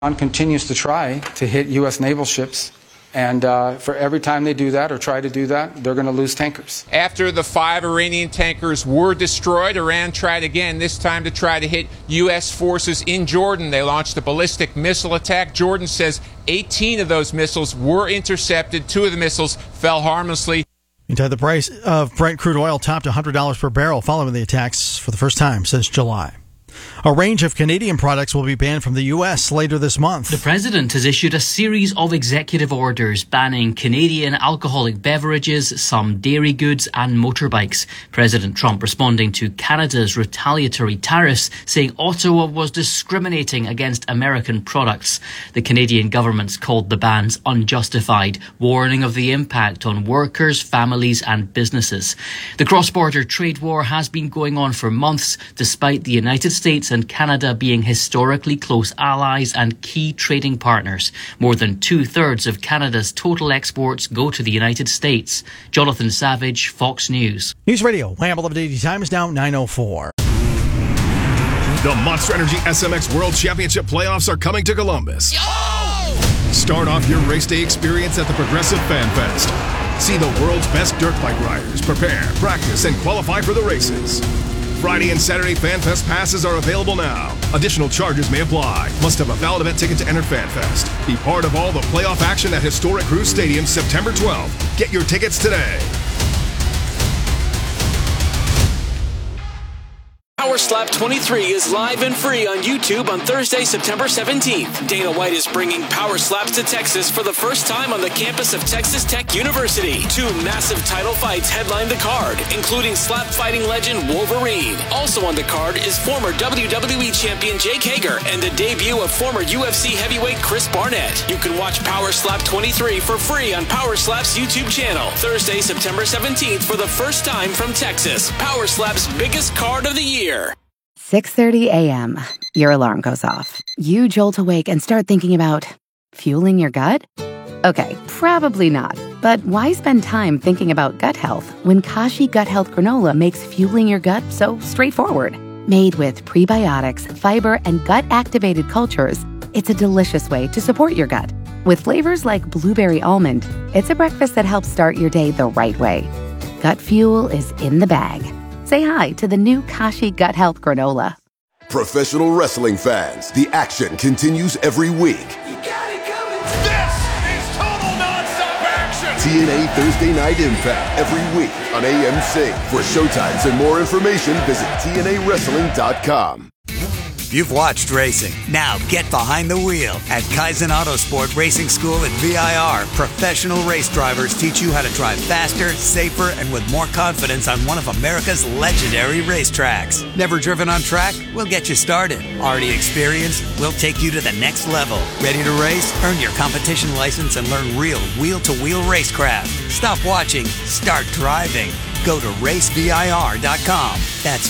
continues to try to hit U.S. naval ships. And for every time they do that or try to do that, they're going to lose tankers. After the 5 Iranian tankers were destroyed, Iran tried again, this time to try to hit U.S. forces in Jordan. They launched a ballistic missile attack. Jordan says 18 of those missiles were intercepted. 2 of the missiles fell harmlessly. Meantime, the price of Brent crude oil topped $100 per barrel following the attacks for the first time since July. A range of Canadian products will be banned from the U.S. later this month. The president has issued a series of executive orders banning Canadian alcoholic beverages, some dairy goods and motorbikes. President Trump responding to Canada's retaliatory tariffs, saying Ottawa was discriminating against American products. The Canadian government's called the bans unjustified, warning of the impact on workers, families and businesses. The cross-border trade war has been going on for months, despite the United States and Canada being historically close allies and key trading partners. More than 2/3 of Canada's total exports go to the United States. Jonathan Savage, Fox News. News Radio, Wham 1180 time is now 9:04. The Monster Energy SMX World Championship playoffs are coming to Columbus. Start off your race day experience at the Progressive Fan Fest. See the world's best dirt bike riders prepare, practice, and qualify for the races. Friday and Saturday FanFest passes are available now. Additional charges may apply. Must have a valid event ticket to enter FanFest. Be part of all the playoff action at historic Cruise Stadium September 12th. Get your tickets today. Power Slap 23 is live and free on YouTube on Thursday, September 17th. Dana White is bringing Power Slaps to Texas for the first time on the campus of Texas Tech University. 2 massive title fights headline the card, including slap fighting legend Wolverine. Also on the card is former WWE champion Jake Hager and the debut of former UFC heavyweight Chris Barnett. You can watch Power Slap 23 for free on Power Slap's YouTube channel. Thursday, September 17th for the first time from Texas. Power Slap's biggest card of the year. 6:30 a.m. Your alarm goes off. You jolt awake and start thinking about fueling your gut? Okay, probably not. But why spend time thinking about gut health when Kashi Gut Health Granola makes fueling your gut so straightforward? Made with prebiotics, fiber, and gut-activated cultures, it's a delicious way to support your gut. With flavors like blueberry almond, it's a breakfast that helps start your day the right way. Gut fuel is in the bag. Say hi to the new Kashi Gut Health Granola. Professional wrestling fans, the action continues every week. You got it coming. This is total nonstop action. TNA Thursday Night Impact every week on AMC. For showtimes and more information, visit TNAWrestling.com. You've watched racing. Now get behind the wheel. At Kaizen Autosport Racing School at VIR, professional race drivers teach you how to drive faster, safer, and with more confidence on one of America's legendary racetracks. Never driven on track? We'll get you started. Already experienced? We'll take you to the next level. Ready to race? Earn your competition license and learn real wheel-to-wheel racecraft. Stop watching. Start driving. Go to racevir.com. That's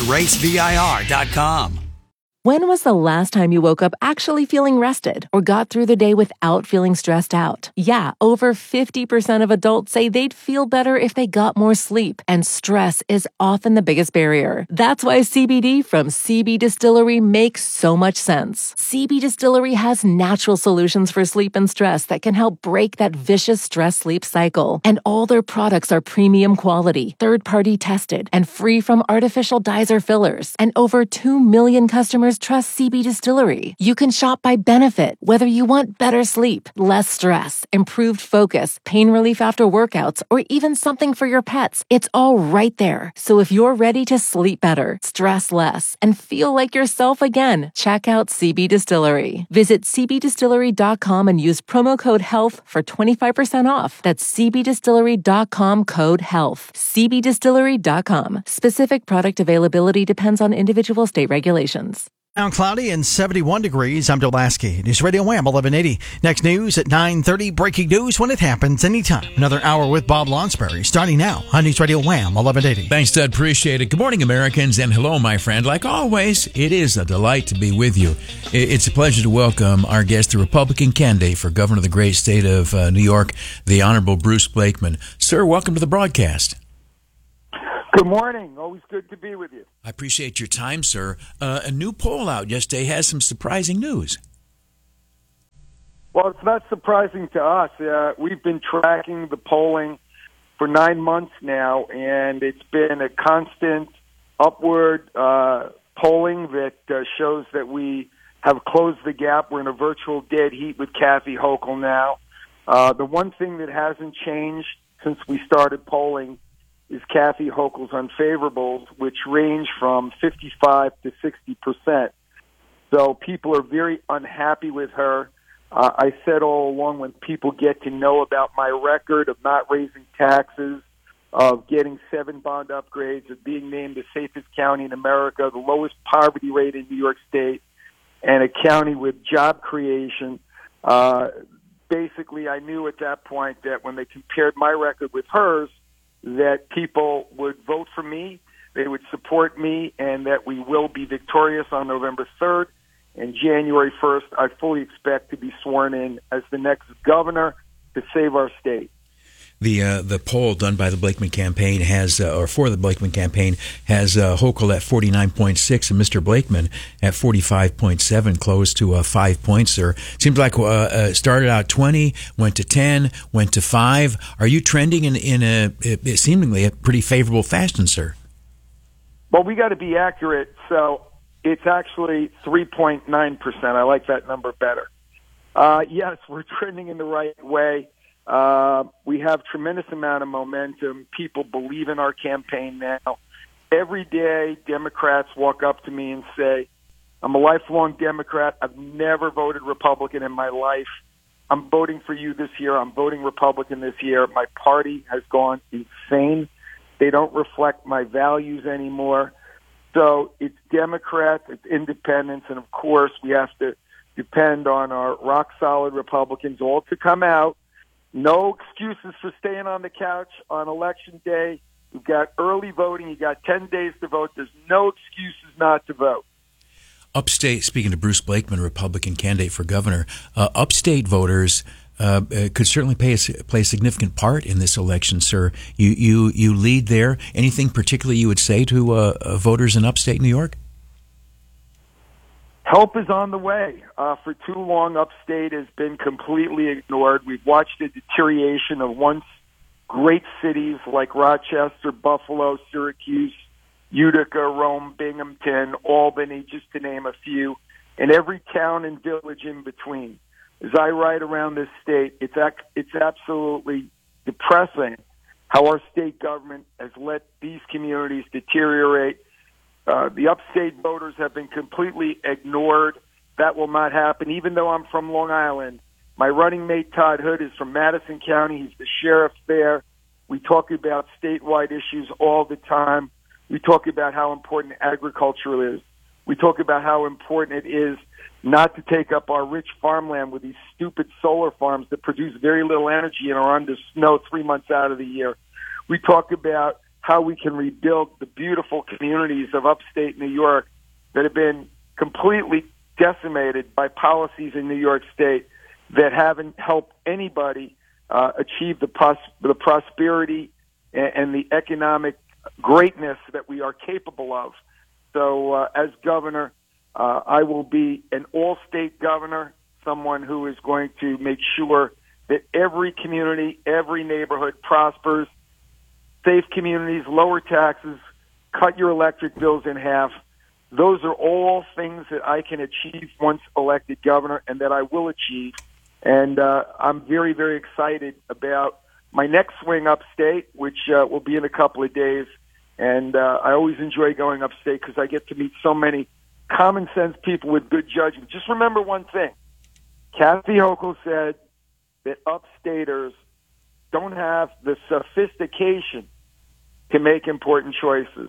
racevir.com. When was the last time you woke up actually feeling rested or got through the day without feeling stressed out? Yeah, over 50% of adults say they'd feel better if they got more sleep, and stress is often the biggest barrier. That's why CBD from CB Distillery makes so much sense. CB Distillery has natural solutions for sleep and stress that can help break that vicious stress-sleep cycle. And all their products are premium quality, third-party tested, and free from artificial dyes or fillers. And over 2 million customers trust CB Distillery. You can shop by benefit, whether you want better sleep, less stress, improved focus, pain relief after workouts, or even something for your pets. It's all right there. So if you're ready to sleep better, stress less, and feel like yourself again, check out CB Distillery. Visit cbdistillery.com and use promo code HEALTH for 25% off. That's cbdistillery.com code HEALTH. cbdistillery.com. Specific product availability depends on individual state regulations. Now cloudy and 71 degrees. I'm Dolaski. News Radio Wham 1180. Next news at 9:30. Breaking news when it happens anytime. Another hour with Bob Lonsberry starting now on News Radio Wham 1180. Thanks, Ted. Appreciate it. Good morning, Americans, and hello, my friend. Like always, it is a delight to be with you. It's a pleasure to welcome our guest, the Republican candidate for governor of the great state of New York, the Honorable Bruce Blakeman. Sir, welcome to the broadcast. Good morning. Always good to be with you. I appreciate your time, sir. A new poll out yesterday has some surprising news. Well, it's not surprising to us. We've been tracking the polling for 9 months now, and it's been a constant upward polling that shows that we have closed the gap. We're in a virtual dead heat with Kathy Hochul now. The one thing that hasn't changed since we started polling is Kathy Hochul's unfavorables, which range from 55 to 60%. So people are very unhappy with her. I said all along, when people get to know about my record of not raising taxes, of getting 7 bond upgrades, of being named the safest county in America, the lowest poverty rate in New York State, and a county with job creation, basically I knew at that point that when they compared my record with hers, that people would vote for me, they would support me, and that we will be victorious on November 3rd. And January 1st, I fully expect to be sworn in as the next governor to save our state. The poll done by the Blakeman campaign has, or for the Blakeman campaign, has Hochul at 49.6 and Mr. Blakeman at 45.7, close to 5 points. Sir, seems like started out 20, went to 10, went to 5. Are you trending in a seemingly a pretty favorable fashion, sir? Well, we got to be accurate, so it's actually 3.9%. I like that number better. Yes, we're trending in the right way. We have tremendous amount of momentum. People believe in our campaign now. Every day, Democrats walk up to me and say, I'm a lifelong Democrat. I've never voted Republican in my life. I'm voting for you this year. I'm voting Republican this year. My party has gone insane. They don't reflect my values anymore. So it's Democrats, it's independents, and of course we have to depend on our rock-solid Republicans all to come out. No excuses for staying on the couch on Election Day. We've got early voting. You got 10 days to vote. There's no excuses not to vote. Upstate, speaking to Bruce Blakeman, Republican candidate for governor, upstate voters could certainly play a significant part in this election, sir. You lead there. Anything particularly you would say to voters in upstate New York? Help is on the way. For too long, upstate has been completely ignored. We've watched the deterioration of once great cities like Rochester, Buffalo, Syracuse, Utica, Rome, Binghamton, Albany, just to name a few, and every town and village in between. As I ride around this state, it's absolutely depressing how our state government has let these communities deteriorate. The upstate voters have been completely ignored. That will not happen. Even though I'm from Long Island, my running mate Todd Hood is from Madison County. He's the sheriff there. We talk about statewide issues all the time. We talk about how important agriculture is. We talk about how important it is not to take up our rich farmland with these stupid solar farms that produce very little energy and are under snow 3 months out of the year. We talk about how we can rebuild the beautiful communities of upstate New York that have been completely decimated by policies in New York State that haven't helped anybody achieve the prosperity and the economic greatness that we are capable of. So as governor, I will be an all-state governor, someone who is going to make sure that every community, every neighborhood prospers, safe communities, lower taxes, cut your electric bills in half. Those are all things that I can achieve once elected governor and that I will achieve. And I'm very, very excited about my next swing upstate, which will be in a couple of days. And I always enjoy going upstate because I get to meet so many common sense people with good judgment. Just remember one thing. Kathy Hochul said that upstaters don't have the sophistication to make important choices.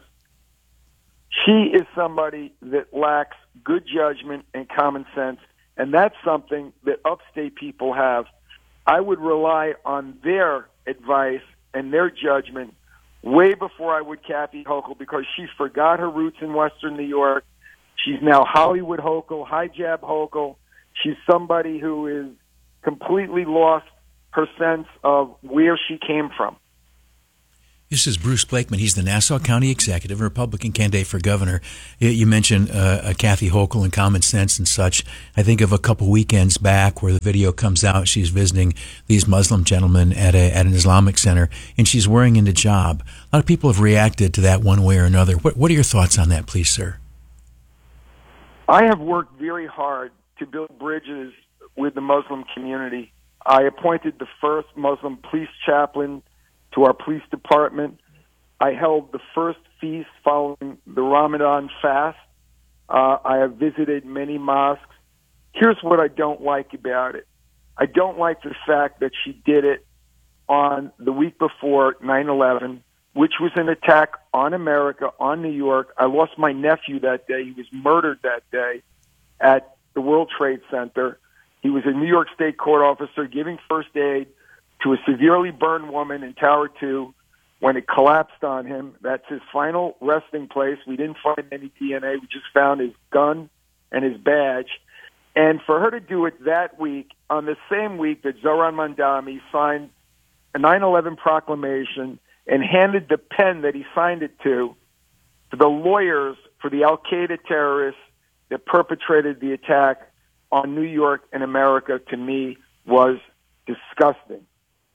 She is somebody that lacks good judgment and common sense, and that's something that upstate people have. I would rely on their advice and their judgment way before I would Kathy Hochul because she forgot her roots in Western New York. She's now Hollywood Hochul, hijab Hochul. She's somebody who is completely lost her sense of where she came from. This is Bruce Blakeman. He's the Nassau County Executive, Republican candidate for governor. You mentioned Kathy Hochul and Common Sense and such. I think of a couple weekends back where the video comes out. She's visiting these Muslim gentlemen at an Islamic center, and she's wearing a hijab. A lot of people have reacted to that one way or another. What are your thoughts on that, please, sir? I have worked very hard to build bridges with the Muslim community. I appointed the first Muslim police chaplain to our police department. I held the first feast following the Ramadan fast. I have visited many mosques. Here's what I don't like about it. I don't like the fact that she did it on the week before 9/11, which was an attack on America, on New York. I lost my nephew that day. He was murdered that day at the World Trade Center. He was a New York State court officer giving first aid to a severely burned woman in Tower 2 when it collapsed on him. That's his final resting place. We didn't find any DNA. We just found his gun and his badge. And for her to do it that week, on the same week that Zohran Mamdani signed a 9/11 proclamation and handed the pen that he signed it to the lawyers for the Al-Qaeda terrorists that perpetrated the attack on New York and America, to me, was disgusting.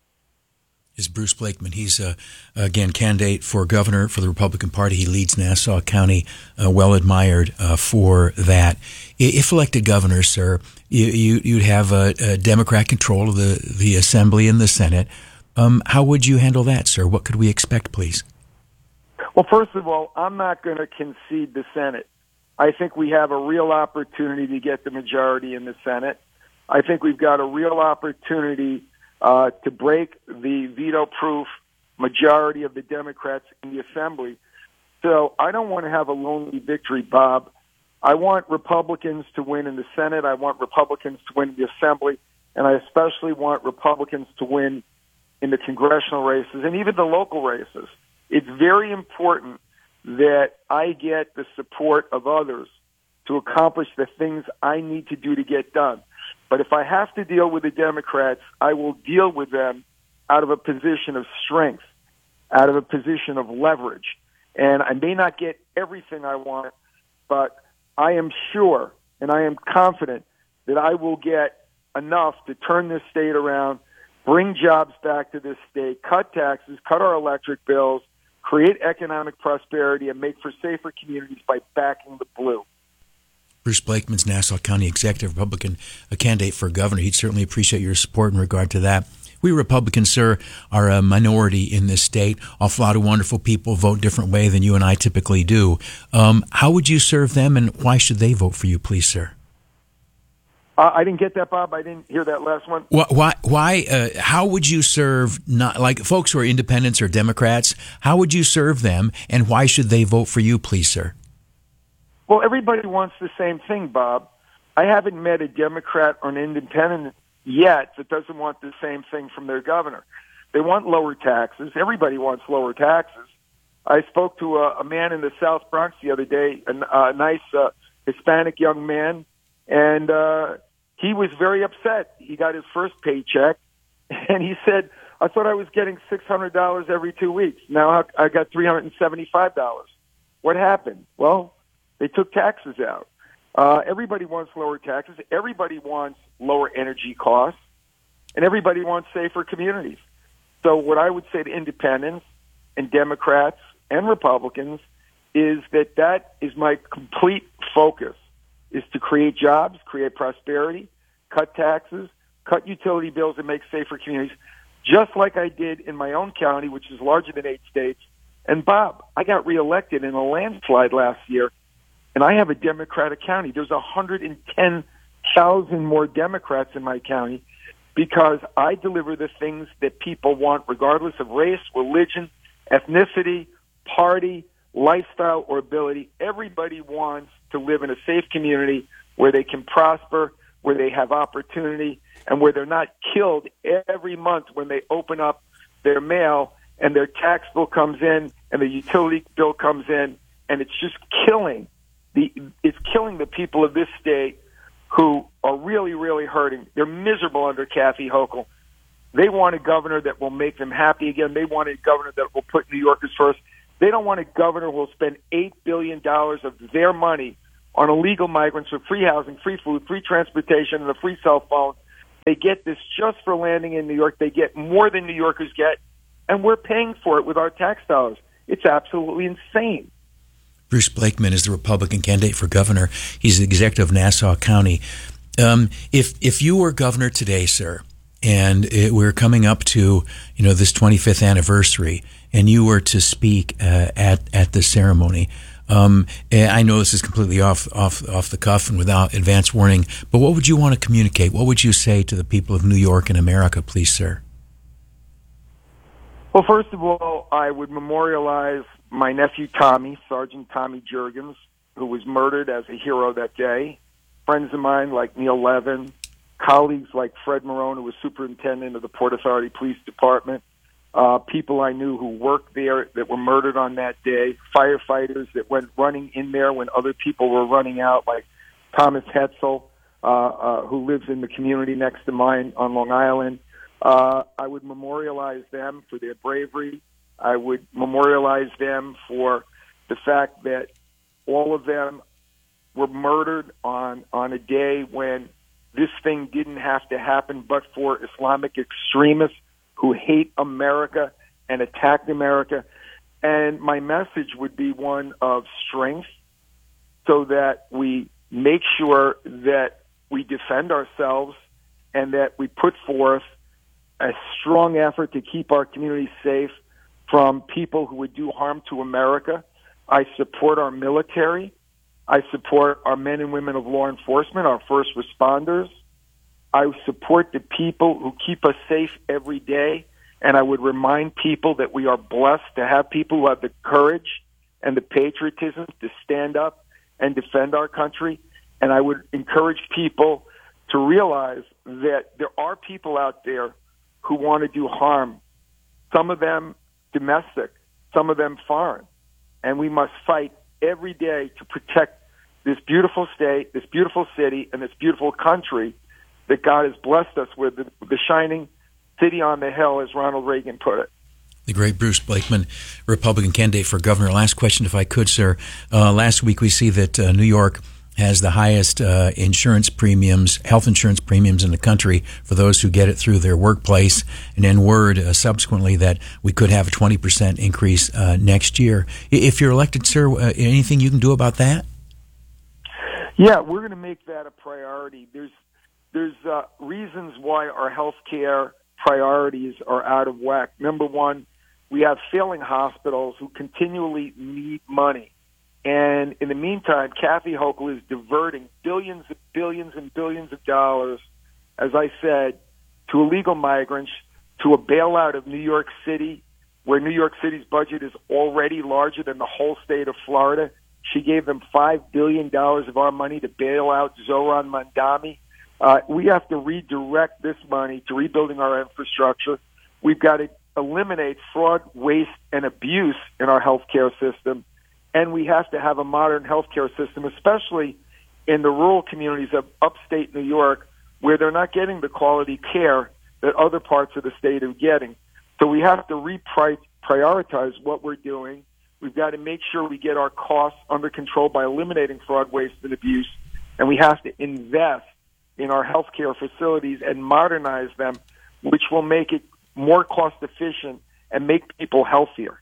Is Bruce Blakeman. He's, again, candidate for governor for the Republican Party. He leads Nassau County, well admired for that. If elected governor, sir, you'd have a Democrat control of the Assembly and the Senate. How would you handle that, sir? What could we expect, please? Well, first of all, I'm not going to concede the Senate. I think we have a real opportunity to get the majority in the Senate. I think we've got a real opportunity to break the veto-proof majority of the Democrats in the Assembly. So I don't want to have a lonely victory, Bob. I want Republicans to win in the Senate. I want Republicans to win in the Assembly. And I especially want Republicans to win in the congressional races and even the local races. It's very important that I get the support of others to accomplish the things I need to do to get done. But if I have to deal with the Democrats, I will deal with them out of a position of strength, out of a position of leverage. And I may not get everything I want, but I am sure and I am confident that I will get enough to turn this state around, bring jobs back to this state, cut taxes, cut our electric bills, create economic prosperity, and make for safer communities by backing the blue. Bruce Blakeman's Nassau County Executive, Republican, a candidate for governor. He'd certainly appreciate your support in regard to that. We Republicans, sir, are a minority in this state. Awful lot of wonderful people vote different way than you and I typically do. How would you serve them, and why should they vote for you, please, sir? I didn't get that, Bob. I didn't hear that last one. Why? How would you serve, not like folks who are independents or Democrats? How would you serve them, and why should they vote for you, please, sir? Well, everybody wants the same thing, Bob. I haven't met a Democrat or an independent yet that doesn't want the same thing from their governor. They want lower taxes. Everybody wants lower taxes. I spoke to a man in the South Bronx the other day, a nice Hispanic young man, and he was very upset. He got his first paycheck, and he said, I thought I was getting $600 every 2 weeks. Now I got $375. What happened? Well, they took taxes out. Everybody wants lower taxes. Everybody wants lower energy costs. And everybody wants safer communities. So what I would say to independents and Democrats and Republicans is that is my complete focus, is to create jobs, create prosperity, cut taxes, cut utility bills, and make safer communities, just like I did in my own county, which is larger than 8 states. And, Bob, I got reelected in a landslide last year, and I have a Democratic county. There's 110,000 more Democrats in my county because I deliver the things that people want, regardless of race, religion, ethnicity, party, lifestyle, or ability. Everybody wants to live in a safe community where they can prosper, where they have opportunity, and where they're not killed every month when they open up their mail and their tax bill comes in and the utility bill comes in, and it's just killing the people of this state who are really, really hurting. They're miserable under Kathy Hochul. They want a governor that will make them happy again. They want a governor that will put New Yorkers first. They don't want a governor who will spend $8 billion of their money on illegal migrants for free housing, free food, free transportation, and a free cell phone. They get this just for landing in New York. They get more than New Yorkers get, and we're paying for it with our tax dollars. It's absolutely insane. Bruce Blakeman is the Republican candidate for governor. He's the executive of Nassau County. If you were governor today, sir, and we're coming up to this 25th anniversary, and you were to speak at the ceremony, I know this is completely off the cuff and without advance warning, but what would you want to communicate? What would you say to the people of New York and America, please, sir? Well, first of all, I would memorialize my nephew Tommy, Sergeant Tommy Juergens, who was murdered as a hero that day. Friends of mine like Neil Levin, colleagues like Fred Marone, who was superintendent of the Port Authority Police Department, people I knew who worked there that were murdered on that day, firefighters that went running in there when other people were running out, like Thomas Hetzel, who lives in the community next to mine on Long Island. I would memorialize them for their bravery. I would memorialize them for the fact that all of them were murdered on a day when this thing didn't have to happen, but for Islamic extremists who hate America and attacked America. And my message would be one of strength, so that we make sure that we defend ourselves and that we put forth a strong effort to keep our communities safe from people who would do harm to America. I support our military. I support our men and women of law enforcement, our first responders. I support the people who keep us safe every day, and I would remind people that we are blessed to have people who have the courage and the patriotism to stand up and defend our country. And I would encourage people to realize that there are people out there who want to do harm, some of them domestic, some of them foreign. And we must fight every day to protect this beautiful state, this beautiful city, and this beautiful country that God has blessed us with, the shining city on the hill, as Ronald Reagan put it. The great Bruce Blakeman, Republican candidate for governor. Last question, if I could, sir. Last week we see that New York has the highest insurance premiums, health insurance premiums in the country for those who get it through their workplace. And then word subsequently that we could have a 20% increase next year. If you're elected, sir, anything you can do about that? Yeah, we're going to make that a priority. There's reasons why our health care priorities are out of whack. Number one, we have failing hospitals who continually need money. And in the meantime, Kathy Hochul is diverting billions and billions and billions of dollars, as I said, to illegal migrants, to a bailout of New York City, where New York City's budget is already larger than the whole state of Florida. She gave them $5 billion of our money to bail out Zohran Mamdani. We have to redirect this money to rebuilding our infrastructure. We've got to eliminate fraud, waste, and abuse in our healthcare system. And we have to have a modern healthcare system, especially in the rural communities of upstate New York, where they're not getting the quality care that other parts of the state are getting. So we have to reprioritize what we're doing. We've got to make sure we get our costs under control by eliminating fraud, waste, and abuse. And we have to invest in our healthcare facilities and modernize them, which will make it more cost efficient and make people healthier.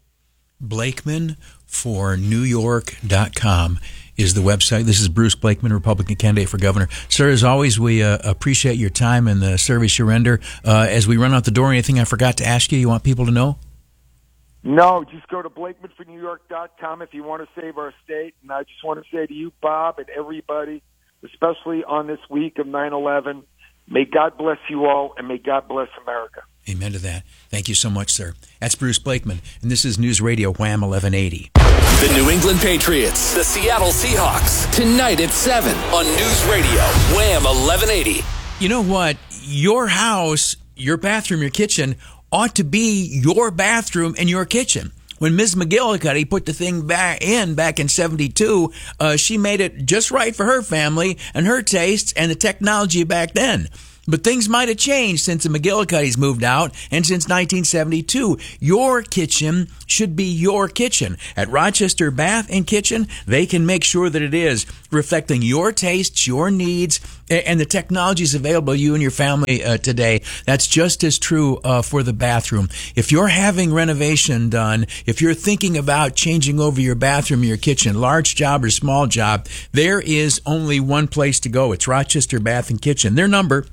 BlakemanForNewYork.com is the website. This is Bruce Blakeman, Republican candidate for governor. Sir, as always, we appreciate your time and the service you render. As we run out the door, anything I forgot to ask you want people to know? No, just go to BlakemanForNewYork.com if you want to save our state. And I just want to say to you, Bob, and everybody, especially on this week of 9/11, may God bless you all, and may God bless America. Amen to that. Thank you so much, sir. That's Bruce Blakeman, and this is News Radio Wham 1180. The New England Patriots, the Seattle Seahawks, tonight at 7 on News Radio Wham 1180. You know what? Your house, your bathroom, your kitchen ought to be your bathroom and your kitchen. When Ms. McGillicuddy put the thing back in 72, she made it just right for her family and her tastes and the technology back then. But things might have changed since the McGillicuddy's moved out and since 1972. Your kitchen should be your kitchen. At Rochester Bath and Kitchen, they can make sure that it is, reflecting your tastes, your needs, and the technologies available to you and your family today. That's just as true for the bathroom. If you're having renovation done, if you're thinking about changing over your bathroom or your kitchen, large job or small job, there is only one place to go. It's Rochester Bath and Kitchen. Their number,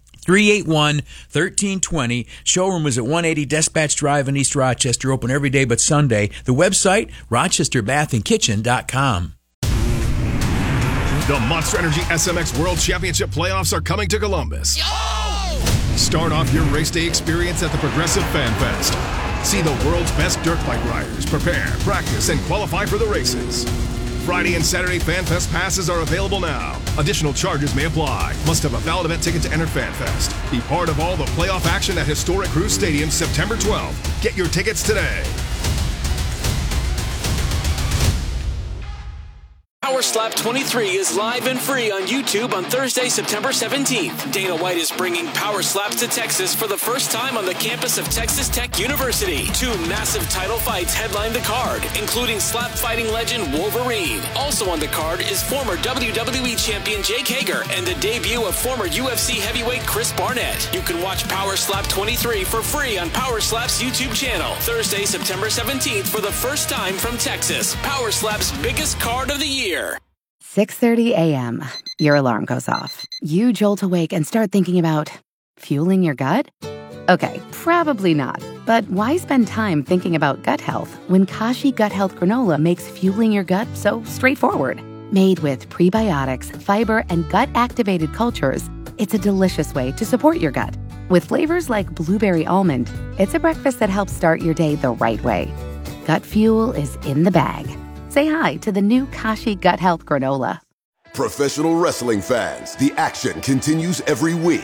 381-1320. Showroom is at 180 Dispatch Drive in East Rochester, open every day but Sunday. The website, rochesterbathandkitchen.com. The Monster Energy SMX World Championship playoffs are coming to Columbus. Start off your race day experience at the Progressive Fan Fest. See the world's best dirt bike riders prepare, practice, and qualify for the races. Friday and Saturday Fan Fest passes are available now. Additional charges may apply. Must have a valid event ticket to enter Fan Fest. Be part of all the playoff action at historic Cruise Stadium September 12th. Get your tickets today. Power Slap 23 is live and free on YouTube on Thursday, September 17th. Dana White is bringing Power Slaps to Texas for the first time on the campus of Texas Tech University. 2 massive title fights headline the card, including slap fighting legend Wolverine. Also on the card is former WWE champion Jake Hager and the debut of former UFC heavyweight Chris Barnett. You can watch Power Slap 23 for free on Power Slap's YouTube channel. Thursday, September 17th for the first time from Texas. Power Slap's biggest card of the year. 6:30 a.m. Your alarm goes off. You jolt awake and start thinking about fueling your gut? Okay, probably not. But why spend time thinking about gut health when Kashi Gut Health Granola makes fueling your gut so straightforward? Made with prebiotics, fiber, and gut-activated cultures, it's a delicious way to support your gut. With flavors like blueberry almond, it's a breakfast that helps start your day the right way. Gut fuel is in the bag. Say hi to the new Kashi Gut Health Granola. Professional wrestling fans, the action continues every week.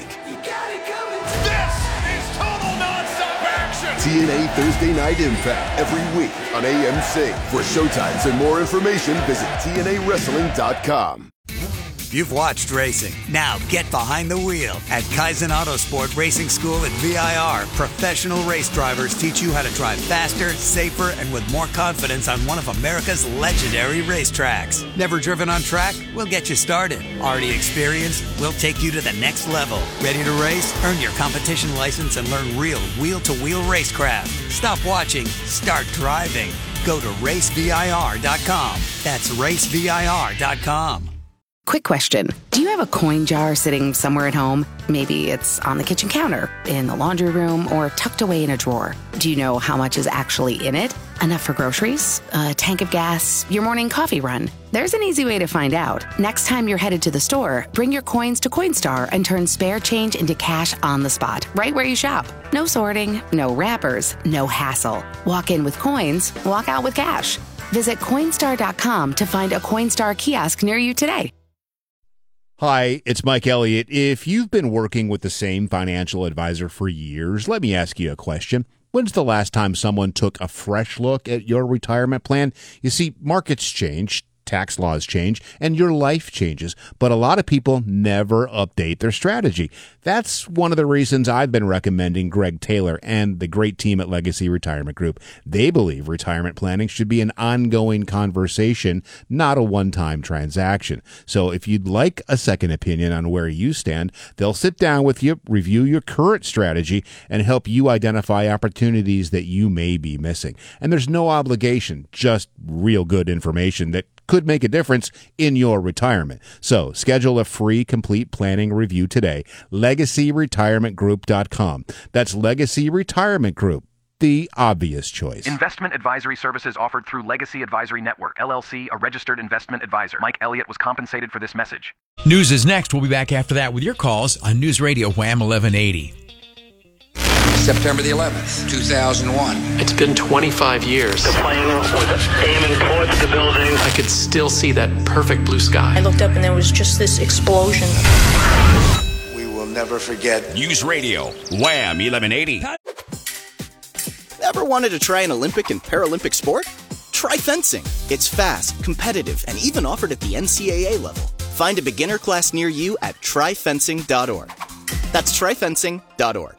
This is total nonstop action. TNA Thursday Night Impact every week on AMC. For showtimes and more information, visit TNAWrestling.com. You've watched racing. Now get behind the wheel. At Kaizen Autosport Racing School at VIR, professional race drivers teach you how to drive faster, safer, and with more confidence on one of America's legendary racetracks. Never driven on track? We'll get you started. Already experienced? We'll take you to the next level. Ready to race? Earn your competition license and learn real wheel-to-wheel racecraft. Stop watching. Start driving. Go to racevir.com. That's racevir.com. Quick question. Do you have a coin jar sitting somewhere at home? Maybe it's on the kitchen counter, in the laundry room, or tucked away in a drawer. Do you know how much is actually in it? Enough for groceries? A tank of gas? Your morning coffee run? There's an easy way to find out. Next time you're headed to the store, bring your coins to Coinstar and turn spare change into cash on the spot, right where you shop. No sorting, no wrappers, no hassle. Walk in with coins, walk out with cash. Visit Coinstar.com to find a Coinstar kiosk near you today. Hi, it's Mike Elliott. If you've been working with the same financial advisor for years, let me ask you a question. When's the last time someone took a fresh look at your retirement plan? You see, markets change, tax laws change, and your life changes, but a lot of people never update their strategy. That's one of the reasons I've been recommending Greg Taylor and the great team at Legacy Retirement Group. They believe retirement planning should be an ongoing conversation, not a one-time transaction. So if you'd like a second opinion on where you stand, they'll sit down with you, review your current strategy, and help you identify opportunities that you may be missing. And there's no obligation, just real good information that could make a difference in your retirement. So schedule a free complete planning review today. LegacyRetirementGroup.com. That's Legacy Retirement Group, the obvious choice. Investment advisory services offered through Legacy Advisory Network, LLC, a registered investment advisor. Mike Elliott was compensated for this message. News is next. We'll be back after that with your calls on News Radio Wham 1180. September the 11th, 2001. It's been 25 years. The plane was aiming towards the building. I could still see that perfect blue sky. I looked up and there was just this explosion. We will never forget. News Radio, Wham 1180. Ever wanted to try an Olympic and Paralympic sport? Try fencing. It's fast, competitive, and even offered at the NCAA level. Find a beginner class near you at tryfencing.org. That's tryfencing.org.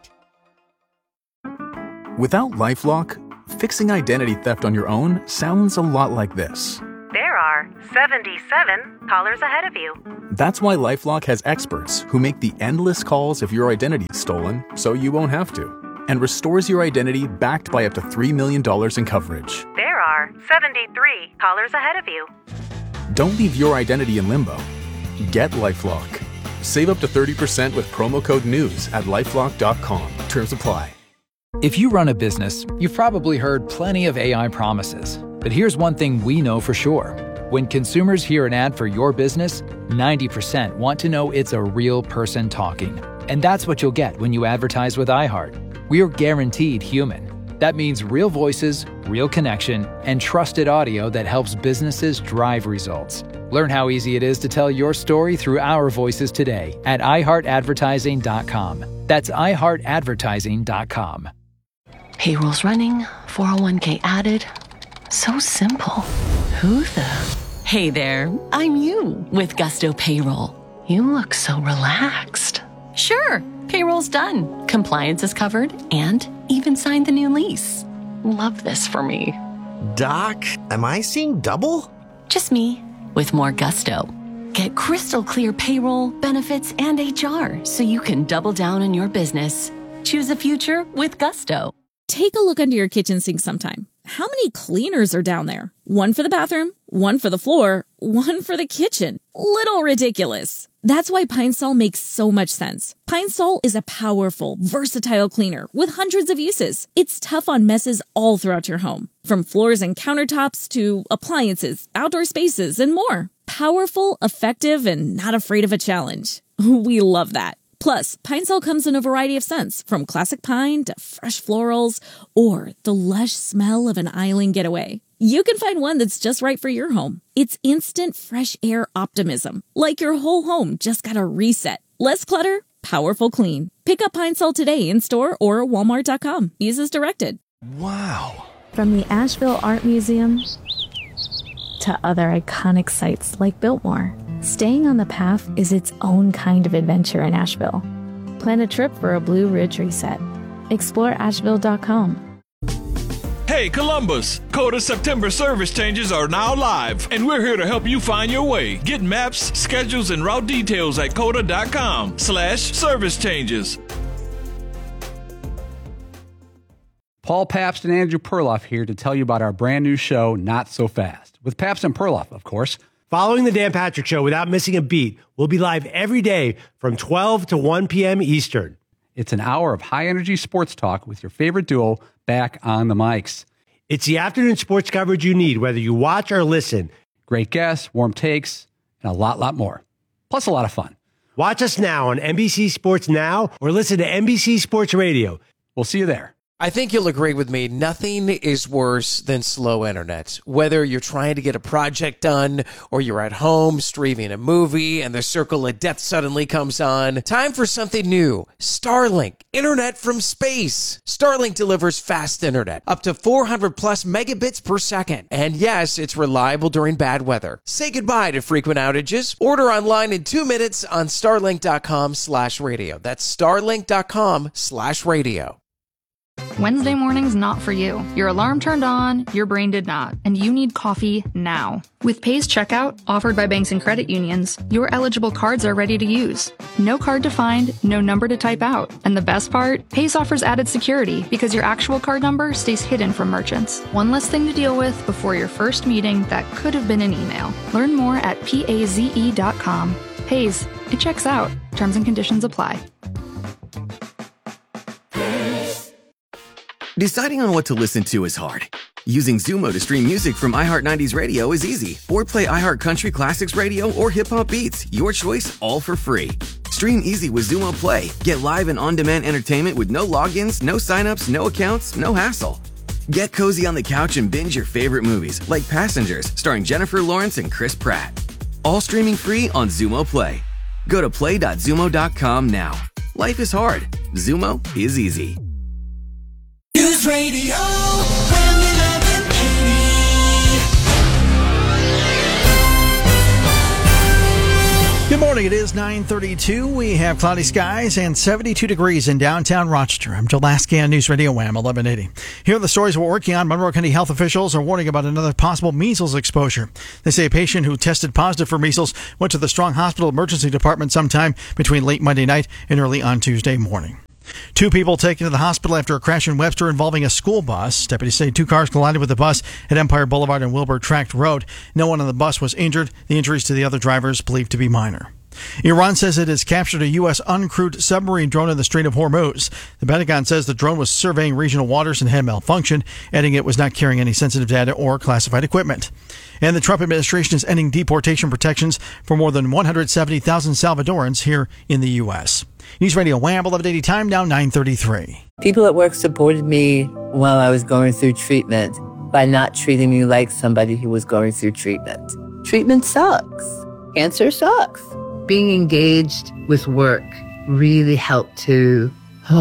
Without LifeLock, fixing identity theft on your own sounds a lot like this. There are 77 callers ahead of you. That's why LifeLock has experts who make the endless calls if your identity is stolen so you won't have to, and restores your identity backed by up to $3 million in coverage. There are 73 callers ahead of you. Don't leave your identity in limbo. Get LifeLock. Save up to 30% with promo code NEWS at LifeLock.com. Terms apply. If you run a business, you've probably heard plenty of AI promises. But here's one thing we know for sure. When consumers hear an ad for your business, 90% want to know it's a real person talking. And that's what you'll get when you advertise with iHeart. We are guaranteed human. That means real voices, real connection, and trusted audio that helps businesses drive results. Learn how easy it is to tell your story through our voices today at iHeartAdvertising.com. That's iHeartAdvertising.com. Payroll's running, 401k added. So simple. Who the? Hey there, I'm you with Gusto Payroll. You look so relaxed. Sure, payroll's done. Compliance is covered and even signed the new lease. Love this for me. Doc, am I seeing double? Just me with more gusto. Get crystal clear payroll, benefits, and HR so you can double down on your business. Choose a future with Gusto. Take a look under your kitchen sink sometime. How many cleaners are down there? One for the bathroom, one for the floor, one for the kitchen. Little ridiculous. That's why Pine Sol makes so much sense. Pine Sol is a powerful, versatile cleaner with hundreds of uses. It's tough on messes all throughout your home, from floors and countertops to appliances, outdoor spaces, and more. Powerful, effective, and not afraid of a challenge. We love that. Plus, Pine Sol comes in a variety of scents, from classic pine to fresh florals, or the lush smell of an island getaway. You can find one that's just right for your home. It's instant fresh air optimism, like your whole home just got a reset. Less clutter, powerful clean. Pick up Pine Sol today in store or walmart.com. Use as directed. Wow. From the Asheville Art Museum to other iconic sites like Biltmore, staying on the path is its own kind of adventure in Asheville. Plan a trip for a Blue Ridge reset. Explore Asheville.com. Hey Columbus, Coda September service changes are now live, and we're here to help you find your way. Get maps, schedules, and route details at coda.com/service changes. Paul Pabst and Andrew Perloff here to tell you about our brand new show, Not So Fast, with Pabst and Perloff, of course. Following the Dan Patrick Show without missing a beat, we'll be live every day from 12 to 1 p.m. Eastern. It's an hour of high-energy sports talk with your favorite duo back on the mics. It's the afternoon sports coverage you need, whether you watch or listen. Great guests, warm takes, and a lot more. Plus a lot of fun. Watch us now on NBC Sports Now or listen to NBC Sports Radio. We'll see you there. I think you'll agree with me. Nothing is worse than slow internet. Whether you're trying to get a project done or you're at home streaming a movie and the circle of death suddenly comes on. Time for something new. Starlink. Internet from space. Starlink delivers fast internet. Up to 400 plus megabits per second. And yes, it's reliable during bad weather. Say goodbye to frequent outages. Order online in 2 minutes on starlink.com/radio. That's starlink.com/radio. Wednesday morning's not for you. Your alarm turned on, your brain did not, and you need coffee now. With Pay's Checkout, offered by banks and credit unions, your eligible cards are ready to use. No card to find, no number to type out. And the best part? Pay's offers added security because your actual card number stays hidden from merchants. One less thing to deal with before your first meeting that could have been an email. Learn more at paze.com. Pay's, it checks out. Terms and conditions apply. Deciding on what to listen to is hard. Using Zumo to stream music from iHeart 90s Radio is easy. Or play iHeart Country Classics Radio or Hip Hop Beats. Your choice, all for free. Stream easy with Zumo Play. Get live and on-demand entertainment with no logins, no signups, no accounts, no hassle. Get cozy on the couch and binge your favorite movies, like Passengers, starring Jennifer Lawrence and Chris Pratt. All streaming free on Zumo Play. Go to play.zumo.com now. Life is hard. Zumo is easy. News Radio, Wham 1180. Good morning. It is 9:32. We have cloudy skies and 72 degrees in downtown Rochester. I'm Joe Lasky on News Radio Wham 1180. Here are the stories we're working on. Monroe County health officials are warning about another possible measles exposure. They say a patient who tested positive for measles went to the Strong Hospital emergency department sometime between late Monday night and early on Tuesday morning. 2 people taken to the hospital after a crash in Webster involving a school bus. Deputies say 2 cars collided with the bus at Empire Boulevard and Wilbur Tract Road. No one on the bus was injured. The injuries to the other drivers believed to be minor. Iran says it has captured a U.S. uncrewed submarine drone in the Strait of Hormuz. The Pentagon says the drone was surveying regional waters and had malfunctioned, adding it was not carrying any sensitive data or classified equipment. And the Trump administration is ending deportation protections for more than 170,000 Salvadorans here in the U.S. News Radio Wham 1180, time now 9:33. People at work supported me while I was going through treatment by not treating me like somebody who was going through treatment. Treatment sucks. Cancer sucks. Being engaged with work really helped to,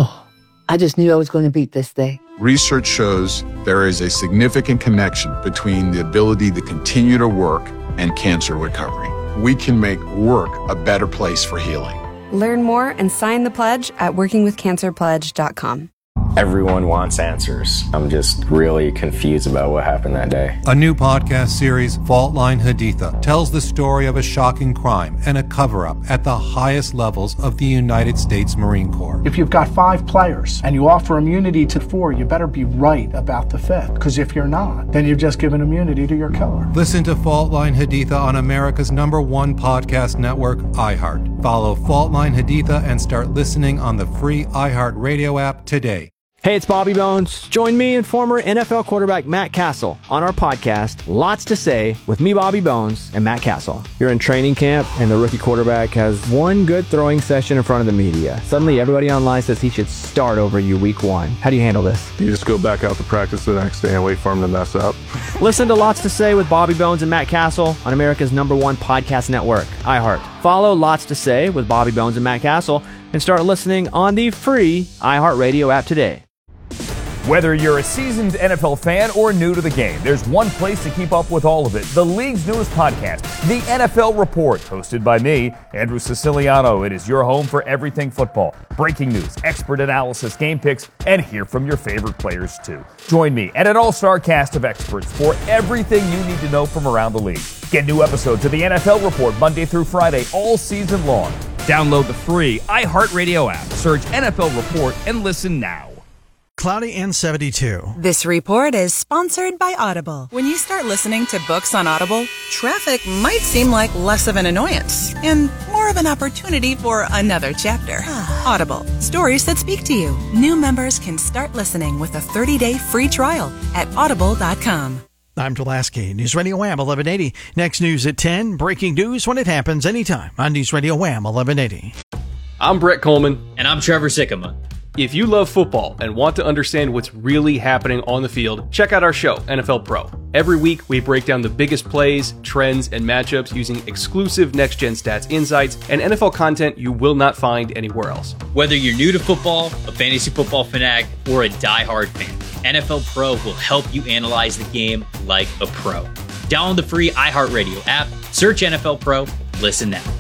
I just knew I was going to beat this thing. Research shows there is a significant connection between the ability to continue to work and cancer recovery. We can make work a better place for healing. Learn more and sign the pledge at workingwithcancerpledge.com. Everyone wants answers. I'm just really confused about what happened that day. A new podcast series, Fault Line Haditha, tells the story of a shocking crime and a cover-up at the highest levels of the United States Marine Corps. If you've got 5 players and you offer immunity to 4, you better be right about the 5th. Because if you're not, then you've just given immunity to your killer. Listen to Fault Line Haditha on America's #1 podcast network, iHeart. Follow Fault Line Haditha and start listening on the free iHeart Radio app today. Hey, it's Bobby Bones. Join me and former NFL quarterback Matt Castle on our podcast, Lots to Say, with me, Bobby Bones, and Matt Castle. You're in training camp, and the rookie quarterback has one good throwing session in front of the media. Suddenly, everybody online says he should start over you week 1. How do you handle this? You just go back out to practice the next day and wait for him to mess up. Listen to Lots to Say with Bobby Bones and Matt Castle on America's #1 podcast network, iHeart. Follow Lots to Say with Bobby Bones and Matt Castle and start listening on the free iHeart Radio app today. Whether you're a seasoned NFL fan or new to the game, there's one place to keep up with all of it. The league's newest podcast, The NFL Report, hosted by me, Andrew Siciliano. It is your home for everything football. Breaking news, expert analysis, game picks, and hear from your favorite players too. Join me and an all-star cast of experts for everything you need to know from around the league. Get new episodes of The NFL Report Monday through Friday all season long. Download the free iHeartRadio app. Search NFL Report and listen now. Cloudy and 72. This report is sponsored by Audible. When you start listening to books on Audible, traffic might seem like less of an annoyance and more of an opportunity for another chapter. Audible, stories that speak to you. New members can start listening with a 30-day free trial at audible.com. I'm Dulaski. News Radio Wham 1180. Next news at 10. Breaking news when it happens anytime on News Radio Wham 1180. I'm Brett Coleman. And I'm Trevor Sikkema. If you love football and want to understand what's really happening on the field, check out our show, NFL Pro. Every week, we break down the biggest plays, trends, and matchups using exclusive next-gen stats insights and NFL content you will not find anywhere else. Whether you're new to football, a fantasy football fanatic, or a diehard fan, NFL Pro will help you analyze the game like a pro. Download the free iHeartRadio app, search NFL Pro, listen now.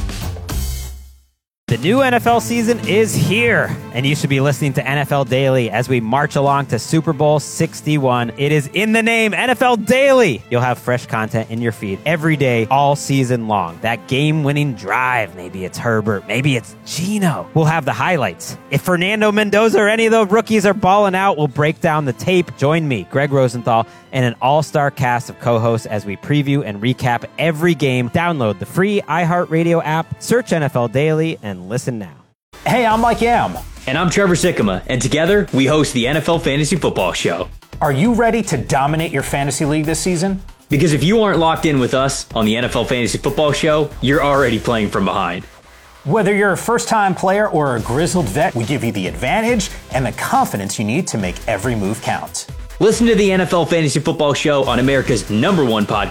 The new NFL season is here, and you should be listening to NFL Daily as we march along to Super Bowl 61. It is in the name, NFL Daily. You'll have fresh content in your feed every day, all season long. That game-winning drive, maybe it's Herbert, maybe it's Geno. We'll have the highlights. If Fernando Mendoza or any of those rookies are balling out, we'll break down the tape. Join me, Greg Rosenthal, and an all-star cast of co-hosts as we preview and recap every game. Download the free iHeartRadio app, search NFL Daily, and listen now. Hey, I'm Mike Yam. And I'm Trevor Sikkema, and together we host the NFL Fantasy Football Show. Are you ready to dominate your fantasy league this season? Because if you aren't locked in with us on the NFL Fantasy Football Show, you're already playing from behind. Whether you're a first-time player or a grizzled vet, we give you the advantage and the confidence you need to make every move count. Listen to the NFL Fantasy Football Show on America's #1 podcast.